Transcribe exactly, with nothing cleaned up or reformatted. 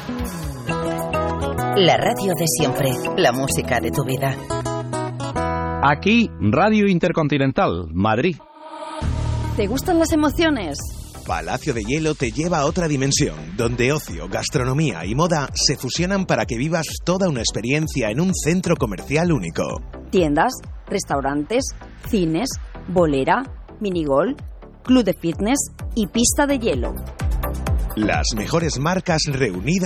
La radio de siempre, la música de tu vida. Aquí, Radio Intercontinental, Madrid. ¿Te gustan las emociones? Palacio de Hielo te lleva a otra dimensión, donde ocio, gastronomía y moda se fusionan para que vivas toda una experiencia en un centro comercial único. Tiendas, restaurantes, cines, bolera, minigol, club de fitness y pista de hielo. Las mejores marcas reunidas